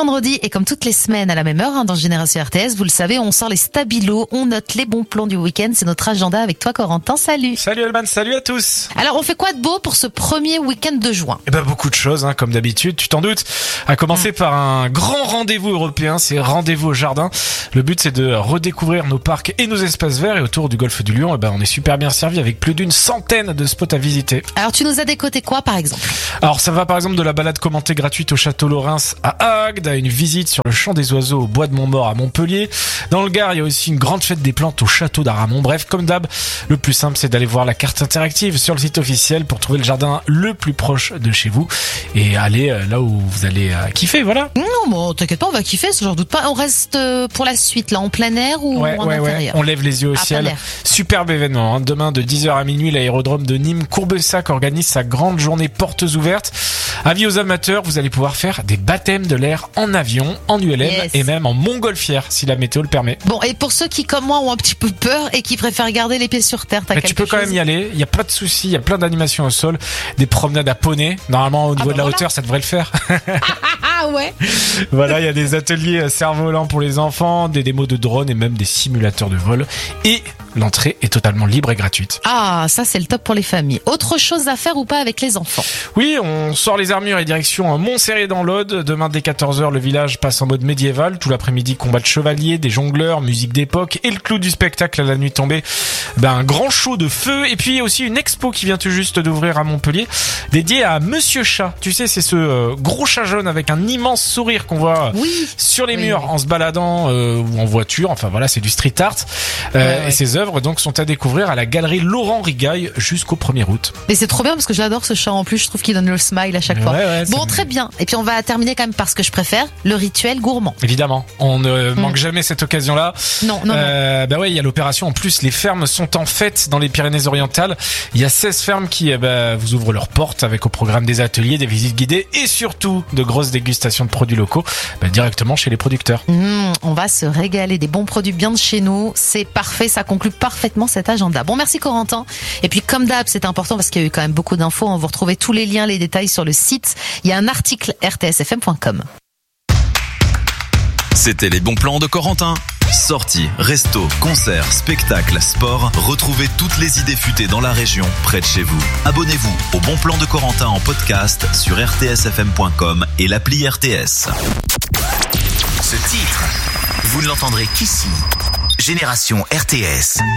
vendredi et comme toutes les semaines à la même heure dans Génération RTS, vous le savez, on sort les stabilos, on note les bons plans du week-end. C'est notre agenda avec toi Corentin, salut. Salut Elman, salut à tous. Alors on fait quoi de beau pour ce premier week-end de juin? Beaucoup de choses, comme d'habitude, tu t'en doutes. À commencer par un grand rendez-vous européen, c'est Rendez-vous au Jardin. Le but c'est de redécouvrir nos parcs et nos espaces verts, et autour du golfe du Lion, on est super bien servi avec plus d'une centaine de spots à visiter. Alors tu nous as décoté quoi par exemple? Alors ça va par exemple de la balade commentée gratuite au château Lorrains à Agde, à une visite sur le champ des oiseaux au bois de Montmort à Montpellier. Dans le Gard, il y a aussi une grande fête des plantes au château d'Aramon. Bref, comme d'hab, le plus simple c'est d'aller voir la carte interactive sur le site officiel pour trouver le jardin le plus proche de chez vous et aller là où vous allez kiffer, voilà. Non, bon, t'inquiète pas, on va kiffer, j'en doute pas. On reste pour la suite là, en plein air ou en intérieur? On lève les yeux au ciel. Superbe événement, Demain de 10h à minuit, l'aérodrome de Nîmes Courbessac organise sa grande journée portes ouvertes. Avis aux amateurs, vous allez pouvoir faire des baptêmes de l'air en avion, en ULM et même en montgolfière si la météo le permet. Bon, et pour ceux qui comme moi ont un petit peu peur et qui préfèrent garder les pieds sur terre, tu peux quand même y aller, il y a pas de soucis, il y a plein d'animations au sol, des promenades à poney. Normalement au niveau de la hauteur, ça devrait le faire. Ah ouais. Voilà, il y a des ateliers cerfs-volants pour les enfants, des démos de drones et même des simulateurs de vol. Et l'entrée est totalement libre et gratuite. Ah, ça c'est le top pour les familles. Autre chose à faire ou pas avec les enfants? Oui, on sort les armures et direction Montserrat dans l'Aude. Demain dès 14h, le village passe en mode médiéval. Tout l'après-midi, combat de chevaliers, des jongleurs, musique d'époque et le clou du spectacle à la nuit tombée. Un grand show de feu et puis aussi une expo qui vient tout juste d'ouvrir à Montpellier, dédiée à Monsieur Chat. Tu sais, c'est ce gros chat jaune avec un immense sourire qu'on voit sur les murs en se baladant ou en voiture. Enfin voilà, c'est du street art. Et ses œuvres donc sont à découvrir à la galerie Laurent Rigaille jusqu'au 1er août. Et c'est trop bien parce que j'adore ce chat en plus, je trouve qu'il donne le smile à chaque fois. Bon, très bien. Et puis on va terminer quand même par ce que je préfère, le rituel gourmand. Évidemment, on ne manque jamais cette occasion-là. Non. Il y a l'opération. En plus, les fermes sont en fête dans les Pyrénées-Orientales. Il y a 16 fermes qui vous ouvrent leurs portes avec au programme des ateliers, des visites guidées et surtout de grosses dégustations de produits locaux directement chez les producteurs. On va se régaler, des bons produits bien de chez nous. C'est parfait, ça conclut parfaitement cet agenda. Bon, merci Corentin. Et puis comme d'hab, c'est important parce qu'il y a eu quand même beaucoup d'infos. Vous retrouvez tous les liens, les détails sur le site. Il y a un article rtsfm.com. C'était les bons plans de Corentin. Sorties, restos, concerts, spectacles, sport. Retrouvez toutes les idées futées dans la région, près de chez vous. Abonnez-vous au Bon Plan de Corentin en podcast sur rtsfm.com et l'appli RTS. Ce titre, vous ne l'entendrez qu'ici. Génération RTS.